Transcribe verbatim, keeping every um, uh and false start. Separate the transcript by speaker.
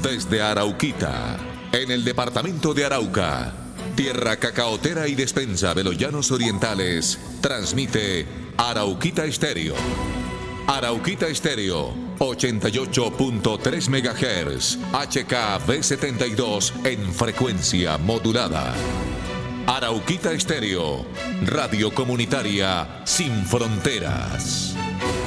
Speaker 1: Desde Arauquita, en el departamento de Arauca, tierra cacaotera y despensa de los llanos orientales, transmite Arauquita Estéreo. Arauquita Estéreo, ochenta y ocho punto tres megahertz, H K V setenta y dos en frecuencia modulada. Arauquita Estéreo, radio comunitaria sin fronteras.